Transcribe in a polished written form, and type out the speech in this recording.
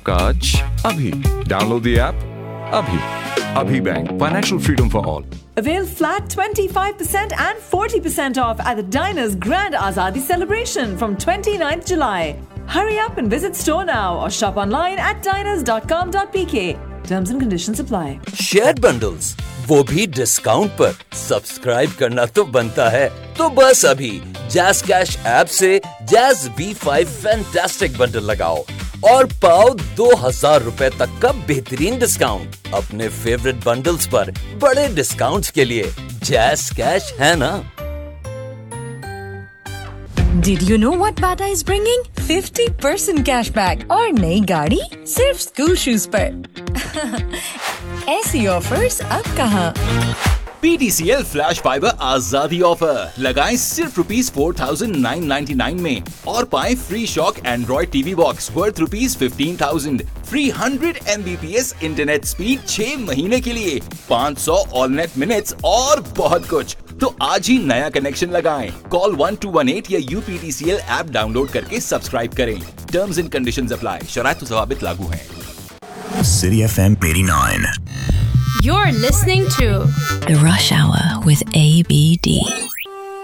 Kach Abhi. Download the app Abhi. Abhi Bank. Financial freedom for all. Avail flat 25% and 40% off at the Diners Grand Azadi celebration from 29th July. Hurry up and visit store now or shop online at diners.com.pk. Terms and conditions apply. Share bundles, वो भी discount पर। Subscribe करना तो बनता है, तो बस अभी जैज़ कैश ऐप से जैज़ V5 फैंटास्टिक बंडल लगाओ और पाओ 2000 रुपए तक का बेहतरीन डिस्काउंट। अपने फेवरेट बंडल्स पर बड़े डिस्काउंट्स के लिए जैज़ कैश है ना। Did you know what Bata is bringing? 50% cashback और नई गाड़ी सिर्फ स्कूल शूज पर। ऐसी ऑफर्स अब कहाँ? PTCL फ्लैश फाइबर आजादी ऑफर लगाएं सिर्फ ₹4,999 में और पाएं free shock Android TV box worth ₹15,000, free 100 Mbps internet speed 6 महीने के लिए, 500 ऑल नेट मिनट्स और बहुत कुछ। तो आज ही नया कनेक्शन लगाएं। कॉल 1218 या UPTCL ऐप डाउनलोड करके सब्सक्राइब करें। Terms and conditions apply. शराइत व ज़वाबित लागू हैं। City FM 89. You're listening to The Rush Hour with ABD.